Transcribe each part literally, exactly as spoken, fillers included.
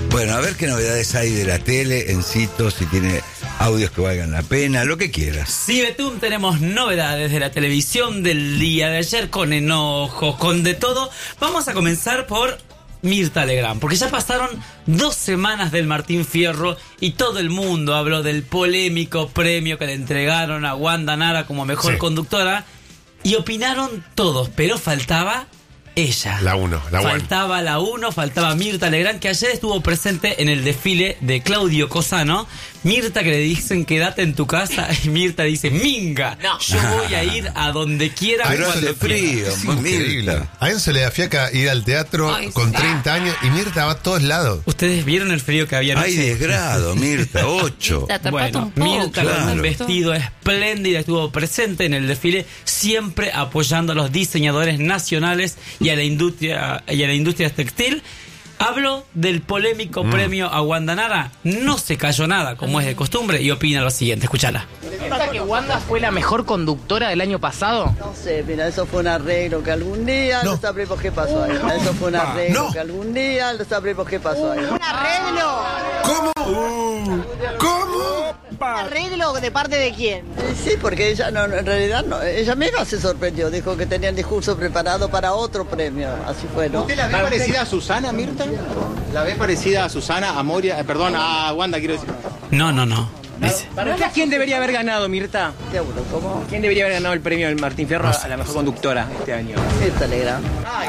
Bueno, a ver qué novedades hay de la tele, en sitio, si tiene audios que valgan la pena, lo que quieras. Sí, Betún, tenemos novedades de la televisión del día de ayer, con enojos, con de todo. Vamos a comenzar por Mirta Legrand, porque ya pasaron dos semanas del Martín Fierro y todo el mundo habló del polémico premio que le entregaron a Wanda Nara como mejor sí. conductora, y opinaron todos, pero faltaba ella. La uno, la uno. Faltaba la uno, faltaba Mirta Legrand, que ayer estuvo presente en el desfile de Claudio Cosano. Mirta, que le dicen quédate en tu casa, y Mirta dice, minga, no. yo voy a ir a donde quiera. Pero hace frío, es increíble. A Enzo le da fiaca ir al teatro Ay, con sí. treinta años y Mirta va a todos lados. ¿Ustedes vieron el frío que había anoche? Hay diez grados, Mirta, ocho. Bueno, Mirta claro. con un vestido espléndido estuvo presente en el desfile, siempre apoyando a los diseñadores nacionales y a la industria, y a la industria textil. Hablo del polémico mm. premio a Wanda Nara. No se cayó nada, como es de costumbre, y opina lo siguiente. Escúchala. ¿Piensa que Wanda fue la mejor conductora del año pasado? No sé, mira, eso fue un arreglo que algún día no, no sabremos qué pasó ahí. Eso fue un arreglo no. que algún día no sabremos qué pasó ahí. ¿Un arreglo? ¿Cómo? Uh, ¿Cómo? ¿Un arreglo de parte de quién? Sí, porque ella no, en realidad no, ella misma se sorprendió. Dijo que tenía el discurso preparado para otro premio. Así fue, ¿no? ¿Usted la ve parecida a Susana, Mirta? ¿La ve parecida a Susana, a Moria, eh, perdón, a Wanda, quiero decir? No, no, no. ¿Para usted quién debería haber ganado, Mirta? ¿Cómo? ¿Quién debería haber ganado el premio del Martín Fierro no sé. a la mejor conductora este año? Mirta Legrand.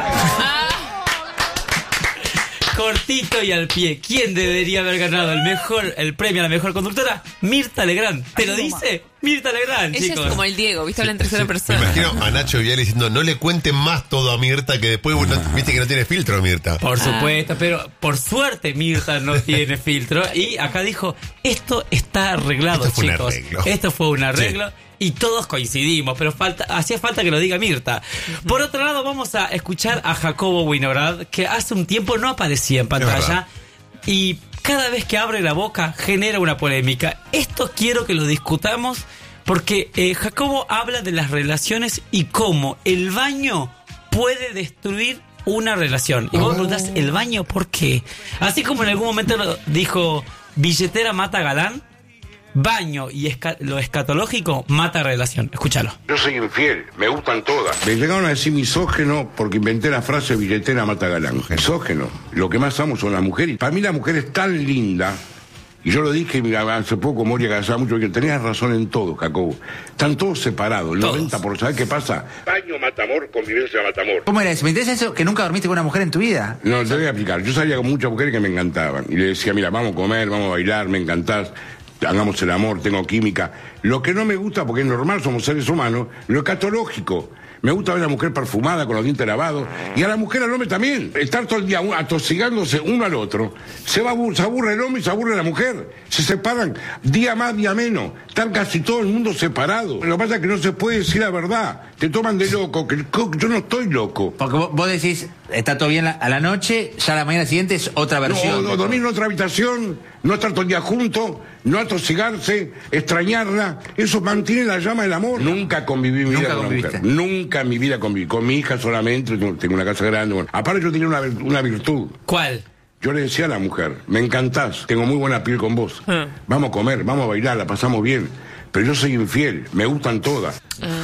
Cortito y al pie. ¿Quién debería haber ganado el mejor, el premio a la mejor conductora? Mirta Legrand. ¿Te lo dice? Mirta Legrand, Ella chicos. es como el Diego, ¿viste? Habla en tercera sí, persona. Me imagino a Nacho Viale diciendo, no le cuenten más todo a Mirta, que después, ah. no, viste que no tiene filtro, Mirta. Por ah. supuesto, pero por suerte Mirta no tiene filtro. Y acá dijo, esto está arreglado, esto fue chicos. Un arreglo. Esto fue un arreglo. Sí. Y todos coincidimos, pero falta, hacía falta que lo diga Mirta. Por otro lado, vamos a escuchar a Jacobo Winograd, que hace un tiempo no aparecía en pantalla. Y cada vez que abre la boca genera una polémica. Esto quiero que lo discutamos, porque eh, Jacobo habla de las relaciones y cómo el baño puede destruir una relación. Y vos oh. preguntás, ¿el baño por qué? Así como en algún momento lo dijo, billetera mata galán, baño y esca- lo escatológico mata relación. Escúchalo. Yo soy infiel, me gustan todas. Me llegaron a decir misógeno porque inventé la frase billetera mata galán. Misógeno. Lo que más amo son las mujeres. Para mí la mujer es tan linda. Y yo lo dije hace poco, Moria Casaba mucho, que tenías razón en todo, Jacobo. Están todos separados, el todos. noventa por ciento. ¿Sabes qué pasa? Baño mata amor, convivencia mata amor. ¿Cómo era eso? ¿Me interesa eso? ¿Que nunca dormiste con una mujer en tu vida? No, te voy a explicar. Yo salía con muchas mujeres que me encantaban. Y le decía, mira, vamos a comer, vamos a bailar, me encantás. Hagamos el amor, tengo química. Lo que no me gusta, porque es normal, somos seres humanos, lo escatológico. Me gusta ver a la mujer perfumada, con los dientes lavados, y a la mujer al hombre también. Estar todo el día atosigándose uno al otro. Se, va, se aburre el hombre y se aburre la mujer. Se separan día más, día menos. Están casi todo el mundo separado. Lo que pasa es que no se puede decir la verdad. Te toman de loco, que yo no estoy loco. Porque vos, vos decís, está todo bien a la noche, ya a la mañana siguiente es otra versión. No, no dormir en otra habitación, no estar todo el día juntos, no atosigarse, extrañarla. Eso mantiene la llama del amor. Nunca conviví en mi vida con una mujer. Nunca en mi vida conviví. Con mi hija solamente, tengo una casa grande. Bueno, aparte yo tenía una, una virtud. ¿Cuál? Yo le decía a la mujer, me encantás, tengo muy buena piel con vos. Ah. Vamos a comer, vamos a bailar, la pasamos bien. Pero yo soy infiel, me gustan todas.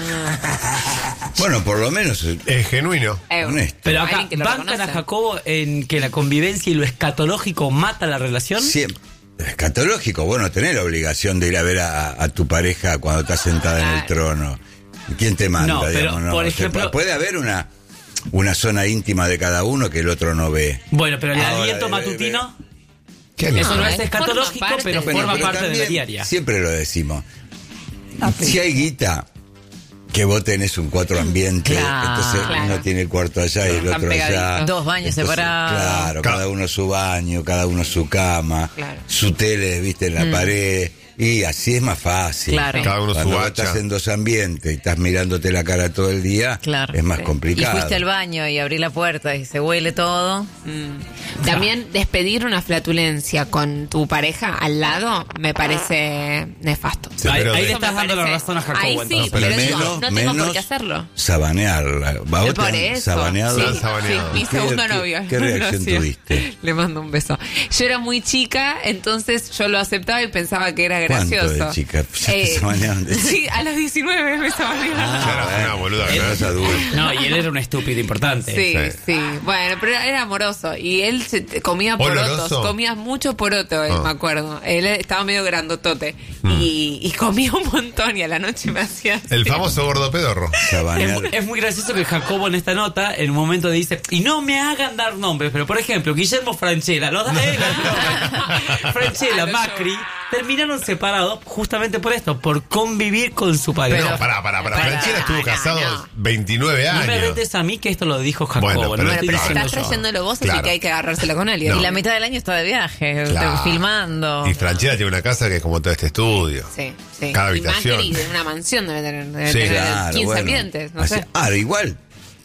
Ah. Bueno, por lo menos es, es genuino. Eh, honesto. Pero acá, ¿bancan a Jacobo en que la convivencia y lo escatológico mata la relación? Siempre. Escatológico, bueno, tenés la obligación de ir a ver a, a tu pareja cuando estás sentada en el trono. ¿Quién te manda? No, pero, digamos, no? por O ejemplo, sea, puede haber una, una zona íntima de cada uno que el otro no ve. Bueno, pero el Ahora, aliento de, matutino, ¿qué eso no, no es es escatológico, forma pero bueno, forma pero parte de la también, diaria. Siempre lo decimos. Si hay guita, que vos tenés un cuatro ambiente, claro, entonces claro. uno tiene el cuarto allá y el otro allá. Dos baños entonces, separados. Claro, cada uno su baño, cada uno su cama, claro. su tele, viste, en la mm. pared. Y así es más fácil. Claro. Cada uno Cuando su vos hacha. estás en dos ambientes y estás mirándote la cara todo el día, Claro. es más Sí. complicado. Y fuiste al baño y abrí la puerta y se huele todo. Mm. También despedir una flatulencia con tu pareja al lado me parece nefasto. Sí, ahí pero ahí de- le estás me dando la parece- razón a Jacobo. Ahí sí, entonces. pero pero digo, menos, no tengo por menos qué hacerlo. sabanearla. ¿A vos te Por han eso. sabaneado? Sí, Te han sabaneado. sí, mi ¿Qué- segundo qué- novio. qué reacción Lo hacía. tuviste? Le mando un beso. Yo era muy chica, entonces yo lo aceptaba y pensaba que era ¿Cuánto gracioso. de chica? ¿Ya te sabaneaban de chica? Sí, a los diecinueve me sabaneaban. Ya era una boluda. Él ¿no? es adulto. No, y él era un estúpido importante. Sí, Sí. sí. Bueno, pero era amoroso. Y él se te- comía porotos. ¿Oloroso? Comía mucho poroto, él, Ah. me acuerdo. Él estaba medio grandotote. Mm. Y, y comía un montón y a la noche me hacía así. El famoso gordo pedorro. Es, Sabanear. mu- es muy gracioso que Jacobo en esta nota, en un momento dice, y no me hagan dar nombres, pero por ejemplo, Guillermo Francella, los da él, Francella, A lo Macri, terminaron separados justamente por esto, por convivir con su pareja. No, pará, pará, pará. Pará, Franchella estuvo no, casado no. veintinueve No me años. retes a mí que esto lo dijo Jacobo, Bueno, no pero- lo Bueno, estoy pero diciendo estás yo. trayéndolo vos, así Claro. que hay que agarrársela con alguien. No. Y la mitad del año está de viaje, Claro. filmando. Y Franchella tiene una casa que es como todo este estudio. Sí, sí. Cada Y habitación. Macri de una mansión debe tener, debe Sí, tener Claro, quince bueno. ambientes, no Así- sé. Ahora, igual,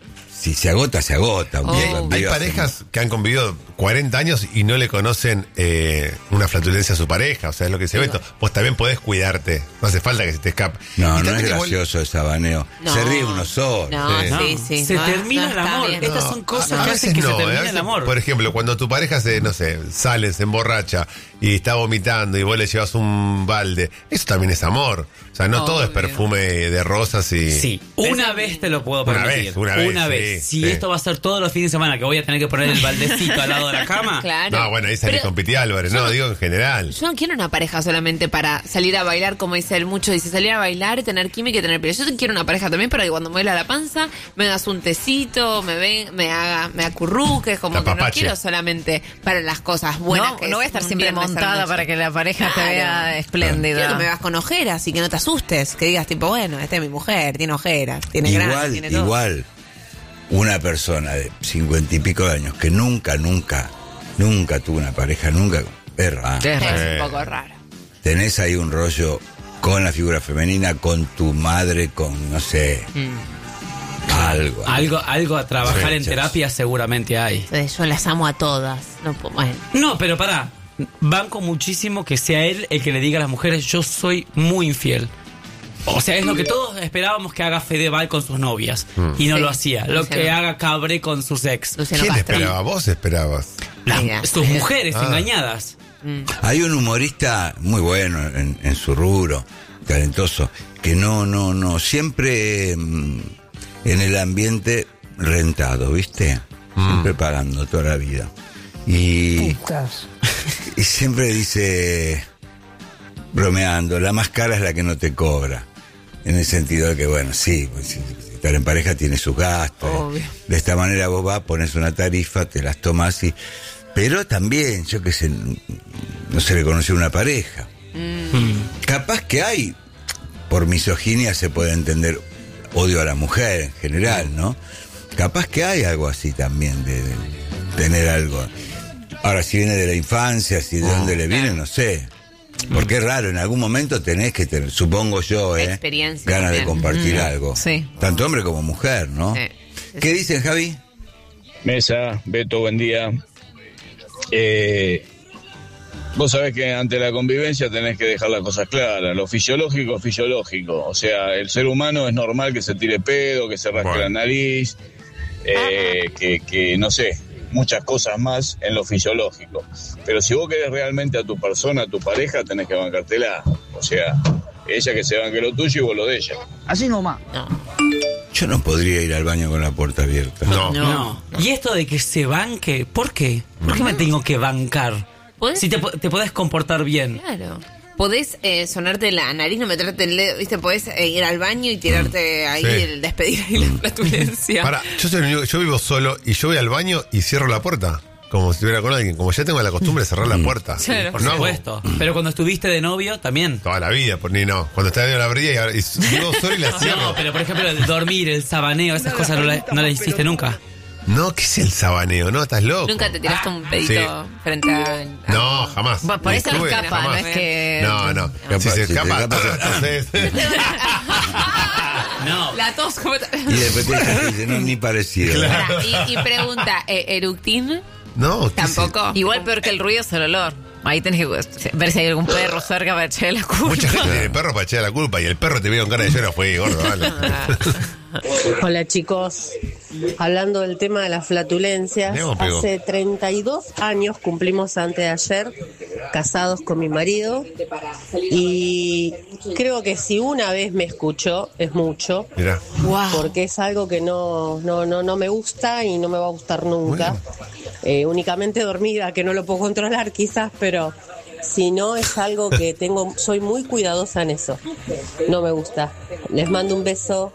si se agota, se agota. Oh. Y hay, hay parejas que han convivido cuarenta años y no le conocen eh, una flatulencia a su pareja. O sea, es lo que se ve esto. Vos también podés cuidarte. No hace falta que se te escape. No, Y no es también igual- gracioso el sabaneo. No. Se ríe uno solo. No, Sí. sí, No, sí. se no, termina no el está amor. bien. Estas No, son cosas a- a que veces hacen que no, se eh, a termine veces, el amor. Por ejemplo, cuando tu pareja se, no sé, sale, se emborracha y está vomitando y vos le llevas un balde, eso también es amor. O sea, no todo es Obvio. perfume de rosas y... Sí, una vez te lo puedo Una permitir. vez, una vez, sí, Si sí. esto va a ser todos los fines de semana que voy a tener que poner el baldecito al lado de la cama. Claro. No, bueno, ahí salís Pero con Piti Álvarez. No, digo en general. yo no quiero una pareja solamente para salir a bailar, como dice él mucho. Dice salir a bailar, tener química y tener piel. Yo quiero una pareja también para que cuando me duela la panza me hagas un tecito, me ven, me haga, me acurruques, como La que no papache. quiero solamente para las cosas buenas. No, que no voy a es estar un siempre viernes a la montada noche. para que la pareja te Claro. vea Quiero espléndida. que me veas con ojeras y que no te asustes. Que digas tipo, bueno, esta es mi mujer, tiene ojeras, tiene granos, Igual, tiene todo. igual, una persona de cincuenta y pico de años que nunca, nunca, nunca tuvo una pareja, nunca, es raro. Es Es raro. Eh. un poco raro. Tenés ahí un rollo con la figura femenina, con tu madre, con, no sé, algo. Algo, algo a trabajar Sí, en sí. terapia seguramente hay. Entonces, yo las amo a todas. No, puedo- bueno. No, pero pará. Banco muchísimo que sea él el que le diga a las mujeres, yo soy muy infiel. O sea, es lo que todos esperábamos que haga Fedeval con sus novias. Y no Sí, lo hacía. Lo Luciano. que haga Cabré con sus ex. Luciano ¿Quién Castro. esperaba? ¿Vos esperabas? Las- Mira, sus sí. mujeres Ah. engañadas. Hay un humorista muy bueno en, en su rubro, talentoso, que no, no, no, siempre mm, en el ambiente rentado, ¿viste? Siempre pagando toda la vida. Y, y siempre dice, bromeando, la más cara es la que no te cobra. En el sentido de que, bueno, sí, pues, si, si estar en pareja tiene sus gastos. Obvio. De esta manera vos vas, pones una tarifa, te las tomas y... Pero también, yo qué sé, no se le conoció una pareja. Capaz que hay, por misoginia se puede entender odio a la mujer en general, ¿no? Capaz que hay algo así también, de, de tener algo. Ahora, si viene de la infancia, si de dónde le viene, no sé. Porque es raro, en algún momento tenés que tener, supongo yo, ¿eh? Experiencia ganas de también. compartir Mm, algo. sí. Tanto hombre como mujer, ¿no? Sí. ¿Qué dicen, Javi? Mesa, Beto, buen día. Eh, vos sabés que ante la convivencia tenés que dejar las cosas claras. Lo fisiológico es fisiológico. O sea, el ser humano es normal que se tire pedo, que se rasque Bueno. la nariz, eh, que, que no sé, muchas cosas más en lo fisiológico. Pero si vos querés realmente a tu persona, a tu pareja, tenés que bancártela. O sea, ella que se banque lo tuyo y vos lo de ella. Así nomás. Yo no podría ir al baño con la puerta abierta. No. No. Y esto de que se banque, ¿por qué? ¿Por qué me tengo que bancar? ¿Podés? Si te, po- te podés comportar bien. Claro. Podés eh, sonarte la nariz, no meterte el dedo, ¿viste? Podés eh, ir al baño y tirarte ahí, Sí. el despedir ahí la flatulencia. Para, yo soy el único- yo vivo solo y yo voy al baño y cierro la puerta. Como si estuviera con alguien. Como ya tengo la costumbre de cerrar la puerta. Claro. Por No hago supuesto. Pero cuando estuviste de novio, también. toda la vida, por ni no. Cuando estaba en la brilla y, ahora- y vivo solo y la cierro. No, pero por ejemplo, el dormir, el sabaneo, esas cosas no, la- no las hiciste nunca. No, ¿qué es el sabaneo? No, estás loco. Nunca te tiraste un pedito Sí. frente a... No, jamás. Bueno, por Ni eso no estuve, escapa, jamás. no es que... No, no. Capaz, si se si te escapa, escapa, entonces... No. La tos como... Y después te dice, no, ni parecido. Claro. Pará, y, y pregunta, ¿eh, ¿eructín? No, ¿qué es Tampoco. Igual peor que el ruido es el olor. Ahí tenés que ver si hay algún perro cerca para echarle la culpa. Mucha gente tiene perro para echar la culpa y el perro te vio con cara de yo no fui, gordo, vale. Hola chicos, hablando del tema de las flatulencias, Leo pegó. hace treinta y dos años cumplimos antes de ayer, casados con mi marido, y creo que si una vez me escuchó es mucho, Mirá. porque es algo que no, no, no, no me gusta y no me va a gustar nunca. Eh, únicamente dormida, que no lo puedo controlar quizás, pero si no es algo que tengo, soy muy cuidadosa en eso, no me gusta. Les mando un beso.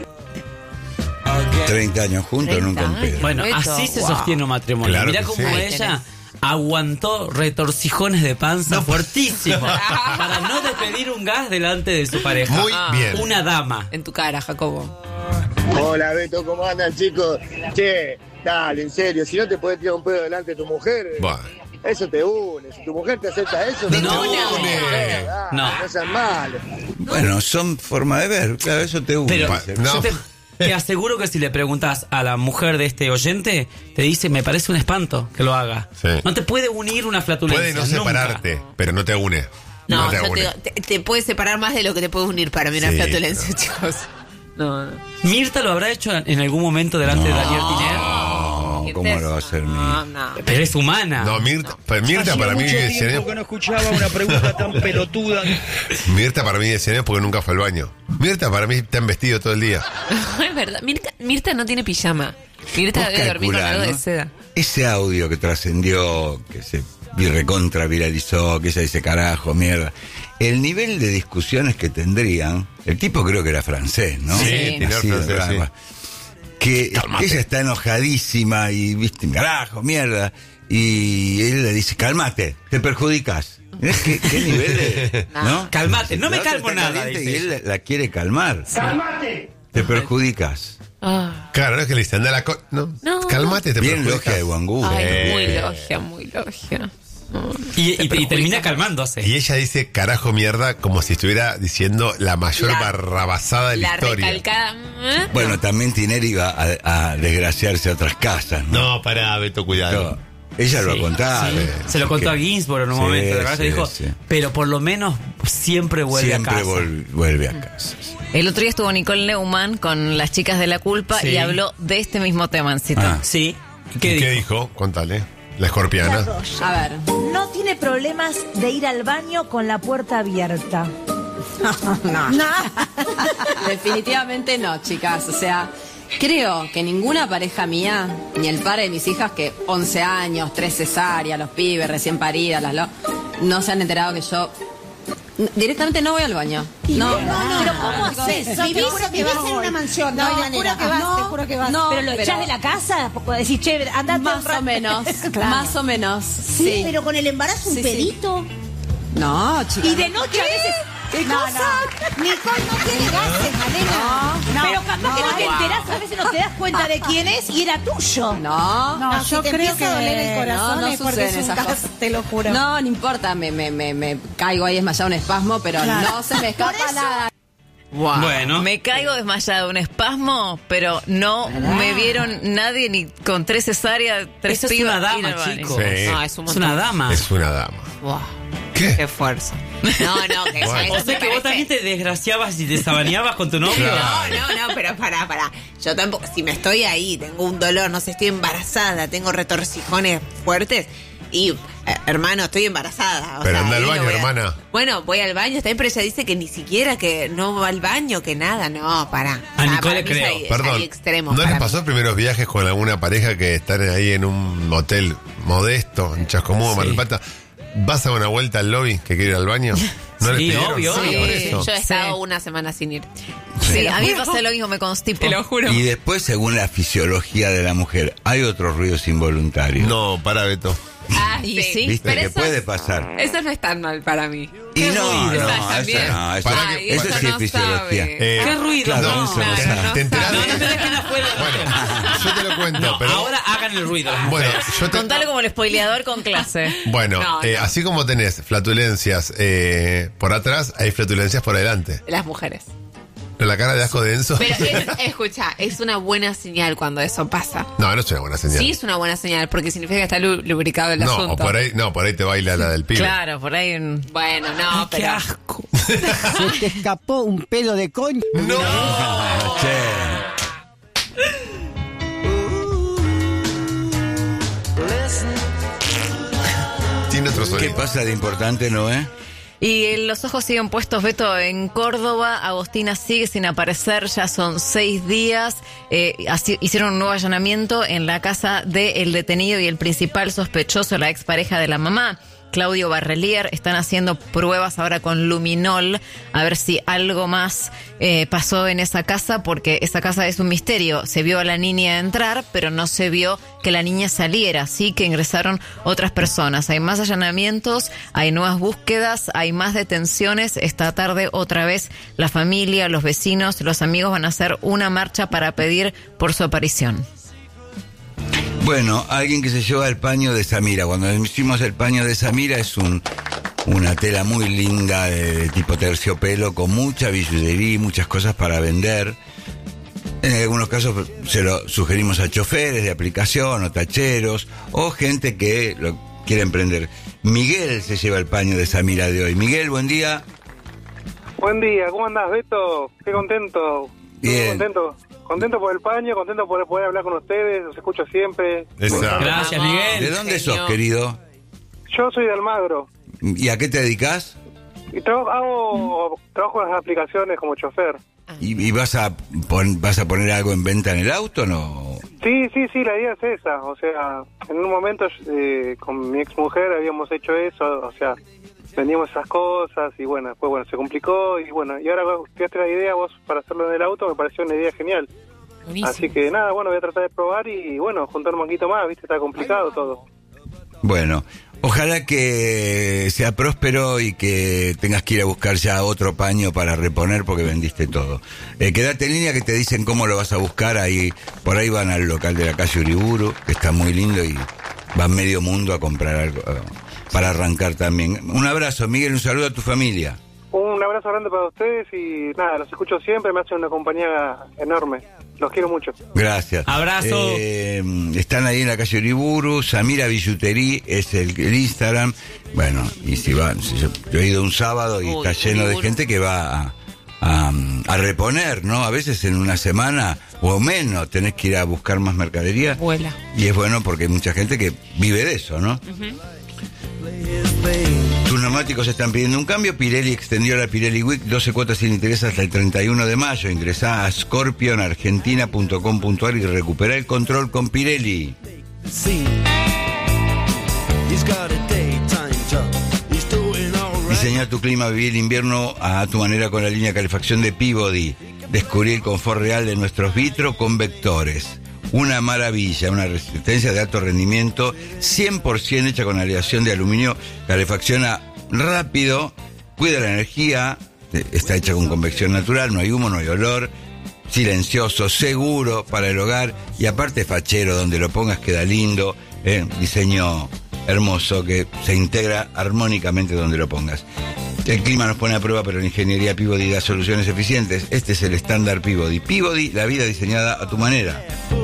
treinta años juntos, nunca un pedo. Bueno, así se sostiene un matrimonio. Claro Mirá que cómo sí. ella aguantó retorcijones de panza fuertísimos para no despedir un gas delante de su pareja. Muy bien. Una dama. En tu cara, Jacobo. Hola Beto, ¿cómo andan chicos? Che, dale, en serio, si no te puedes tirar un pedo delante de tu mujer, Bueno. eso te une. Si tu mujer te acepta eso, No, te no. une. Dale, No. no sean malos. Bueno, son formas de ver, claro, eso te une. Pero No. yo te, te aseguro que si le preguntas a la mujer de este oyente, te dice, me parece un espanto que lo haga. Sí. No te puede unir una flatulencia. Puede no nunca. separarte, pero no te une. No, te yo te, une. digo, te, te puede separar más de lo que te puede unir para mí una Sí, flatulencia, pero- chicos. No, no. ¿Mirta lo habrá hecho en algún momento delante de Daniel Tiner? No, ¿cómo lo va a hacer mi? No, no. Pero es humana. No, Mirta, pa- Mirta para mí vive cien años. no escuchaba una pregunta tan pelotuda. Mirta para mí vive cien años porque nunca fue al baño. Mirta para mí está en vestido todo el día. Es verdad. Mirta, Mirta no tiene pijama. Mirta Vos debe dormir con calculá, algo de ¿no? seda. Ese audio que trascendió, que se vi- recontra viralizó, que ella dice carajo, mierda. El nivel de discusiones que tendrían, el tipo creo que era francés, ¿no? Sí, Nacido tenor en francés, Rama. sí. Que, Calmate. que ella está enojadísima y, viste, carajo, mierda. Y él le dice, calmate, te perjudicas. Mirá qué, qué nivel de, ¿no? Calmate, no me La otra calmo está nada, caliente dice y él la, la quiere calmar. ¡Cálmate! Te perjudicas. Ah. Claro, no es que le dice, anda la co no, No. calmate, te Bien perjudicas. logia de Guangú. Ay, Eh. muy logia, muy logia. No. Y, y- y perjudica. termina calmándose. Y ella dice carajo mierda como si estuviera diciendo la mayor La- barrabasada de la, La historia. recalcada. ¿eh? Bueno, también Tineri iba a, a desgraciarse a otras casas, ¿no? No, pará, Beto, cuidado. Pero ella lo Sí, ha contado. sí. eh, Se lo contó a que Ginsburg en un Sí, momento. De verdad sí, que dijo, sí. pero por lo menos siempre vuelve siempre a casa. vol- vuelve a casa. El otro día estuvo Nicole Neumann con las chicas de La Culpa Sí. y habló de este mismo tema, Ancito. Ah. Sí. ¿Y ¿Qué, ¿Qué, dijo? dijo? Contale. La escorpiana. A ver. No tiene problemas de ir al baño con la puerta abierta. No. Definitivamente no, chicas. O sea, creo que ninguna pareja mía, ni el padre de mis hijas, que once años, tres cesáreas, los pibes recién paridas, las lo- no se han enterado que yo n- directamente no voy al baño. No, No, no, pero ¿cómo Chicos, haces? no, ¿Vivís, te juro que vivís vas en hoy. una mansión? No, No, hay te manera. juro que vas, No, te juro que vas. no, pero lo pero- echás de la casa, porque decís, che, andate Más un rato. o menos, Claro. más o menos. Sí, Sí, pero con el embarazo un Sí, sí. pedito. No, chicas. Y de noche a veces. ¿Qué no, cosa? no. Nicole no tiene gases, Malena. No, pero capaz no, que no te wow. enterás, a veces no te das cuenta de quién es y era tuyo. No, No, si yo te creo empieza a que doler el corazón no, no es porque suceden es un esas gas, cosas, te lo juro. No, no importa, me, me, me, me caigo ahí desmayado un espasmo, pero Claro. no se me escapa Por eso- nada. Wow. Bueno. Me caigo desmayada de un espasmo, pero no me vieron nadie ni con tres cesáreas, tres Esa es pibas una ir dama, al baño. chicos. Sí. No, es un Es montón. una dama. Es una dama. Wow. ¿Qué? Qué fuerza. No, no, que Bueno. eso O sea me que vos parece- también te desgraciabas y te sabaneabas con tu novio. Claro. No, no, no, pero pará, pará. Yo tampoco, si me estoy ahí, tengo un dolor, no sé, estoy embarazada, tengo retorcijones fuertes y, eh, hermano, estoy embarazada. o Pero sea, anda al ahí no baño, voy a- hermana. Bueno, voy al baño, está bien, pero ella dice que ni siquiera que no va al baño, que nada, no, pará. A Ah, Nicole para mí creo. ya hay- ya Perdón, hay extremos ¿no les para mí. pasó primeros viajes con alguna pareja que están ahí en un hotel modesto, en Chascomús, Sí. Mar del Plata? ¿Vas a una vuelta al lobby que quiere ir al baño? ¿No les Sí, pidieron? obvio, Sí, obvio. por Sí, eso. yo he estado Sí. una semana sin ir. Sí, Te lo a mí me juro. pasa lo mismo, me constipo. Te lo juro. Y después, según la fisiología de la mujer, hay otros ruidos involuntarios. No, para Beto. Ah, Y sí, ¿Viste? pero Que eso- puede pasar. Eso no es tan mal para mí. Y ¿Qué no, ruido? no, eso no, eso, Ay, eso eso sí es no fisiología. sabe. Eh, ¿Qué ruido? claro, no, eso no, no no, sabe. no, ¿Te enterás? no, no me dejen afuera. Yo te lo cuento, No, pero. ahora hagan el ruido. las Bueno, mujeres. yo te. Contale como el spoileador con clase. Bueno, No, eh, no. así como tenés flatulencias eh, por atrás, hay flatulencias por adelante. Las mujeres. La cara de asco de Enzo. Pero es, escucha, es una buena señal cuando eso pasa. No, no es una buena señal. Sí, es una buena señal porque significa que está lu- lubricado el no, asunto. o por ahí, no, por ahí te baila la del pibe. Claro, por ahí. un- Bueno, no, Qué pero. asco. Se te escapó un pedo de coño. No. Che. Tiene otro ¿Qué sonido. pasa de importante, Noé? Y eh, los ojos siguen puestos, Beto, en Córdoba. Agostina sigue sin aparecer, ya son seis días. Eh, así- hicieron un nuevo allanamiento en la casa del detenido y el principal sospechoso, la expareja de la mamá, Claudio Barrelier. Están haciendo pruebas ahora con luminol a ver si algo más eh, pasó en esa casa, porque esa casa es un misterio. Se vio a la niña entrar, pero no se vio que la niña saliera. Sí que ingresaron otras personas. Hay más allanamientos, hay nuevas búsquedas, hay más detenciones. Esta tarde otra vez la familia, los vecinos, los amigos van a hacer una marcha para pedir por su aparición. Bueno, alguien que se lleva el paño de Samira. Cuando hicimos el paño de Samira es un una tela muy linda de tipo terciopelo con mucha billutería y muchas cosas para vender. En algunos casos se lo sugerimos a choferes de aplicación o tacheros o gente que lo quiere emprender. Miguel se lleva el paño de Samira de hoy. Miguel, buen día. Buen día, ¿cómo andás, Beto? Qué contento. Estoy Bien. muy contento. Contento por el paño, contento por poder hablar con ustedes, los escucho siempre. Gracias, Miguel. ¿De dónde sos, querido? Yo soy de Almagro ¿Y a qué te dedicas? y trabajo, hago, trabajo en las aplicaciones como chofer. ¿Y, y vas a pon- vas a poner algo en venta en el auto o no? Sí, sí, sí, la idea es esa. O sea, en un momento eh, con mi ex mujer habíamos hecho eso, o sea, vendíamos esas cosas y bueno, después bueno, se complicó y bueno, y ahora vos tiraste la idea vos para hacerlo en el auto, me pareció una idea genial. Buenísimo. Así que nada, bueno, voy a tratar de probar y bueno, juntar un poquito más, viste, está complicado todo. Bueno, ojalá que sea próspero y que tengas que ir a buscar ya otro paño para reponer porque vendiste todo. Eh, quédate en línea que te dicen cómo lo vas a buscar. Ahí, por ahí van al local de la calle Uriburu, que está muy lindo y van medio mundo a comprar algo eh, para arrancar también. Un abrazo, Miguel, un saludo a tu familia. Un abrazo grande para ustedes y nada, los escucho siempre, me hacen una compañía enorme. Los quiero mucho. Gracias. Abrazo. Eh, están ahí en la calle Uriburu, Samira Billutería es el, el Instagram. Bueno, y si van, si yo, yo he ido un sábado y Uy, está lleno de Uriburu. gente que va a, a, a reponer, ¿no? A veces en una semana o menos tenés que ir a buscar más mercadería. Vuela. Y es bueno porque hay mucha gente que vive de eso, ¿no? Tus neumáticos están pidiendo un cambio. Pirelli extendió la Pirelli Week, doce cuotas sin interés hasta el treinta y uno de mayo. Ingresá a scorpion argentina punto com punto a r y recupera el control con Pirelli. Diseñar tu clima, vivir el invierno a tu manera con la línea de calefacción de Peabody. Descubrir el confort real de nuestros vitros con vectores. Una maravilla, una resistencia de alto rendimiento, cien por ciento hecha con aleación de aluminio, calefacciona rápido, cuida la energía, está hecha con convección natural, no hay humo, no hay olor, silencioso, seguro para el hogar y aparte fachero, donde lo pongas queda lindo, eh, diseño hermoso que se integra armónicamente donde lo pongas. El clima nos pone a prueba, pero la ingeniería Peabody da soluciones eficientes. Este es el estándar Peabody. Peabody, la vida diseñada a tu manera.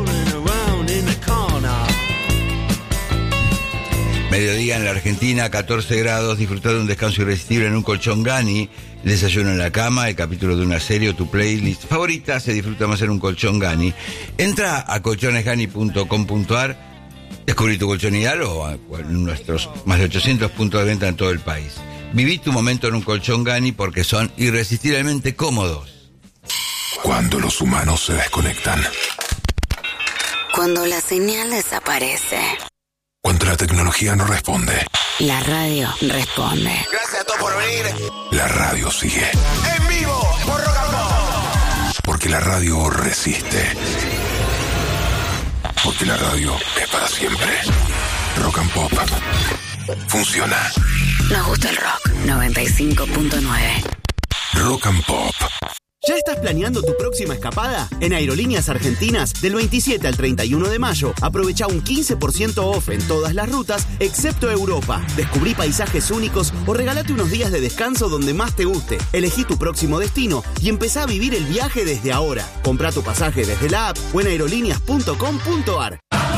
Mediodía en la Argentina, catorce grados, disfrutar de un descanso irresistible en un colchón Gani, el desayuno en la cama, el capítulo de una serie o tu playlist favorita se disfruta más en un colchón Gani. Entra a colchones gani punto com punto a r, descubrí tu colchón ideal o a nuestros más de ochocientos puntos de venta en todo el país. Viví tu momento en un colchón Gani porque son irresistiblemente cómodos. Cuando los humanos se desconectan. Cuando la señal desaparece. Cuando la tecnología no responde. La radio responde. Gracias a todos por venir. La radio sigue. En vivo por Rock and Pop. Porque la radio resiste. Porque la radio es para siempre. Rock and Pop. funciona. Nos gusta el rock. noventa y cinco punto nueve. Rock and Pop. ¿Ya estás planeando tu próxima escapada? En Aerolíneas Argentinas, del veintisiete al treinta y uno de mayo, aprovecha un quince por ciento off en todas las rutas, excepto Europa. Descubrí paisajes únicos o regalate unos días de descanso donde más te guste. Elegí tu próximo destino y empezá a vivir el viaje desde ahora. Comprá tu pasaje desde la app o en aerolíneas punto com punto ar.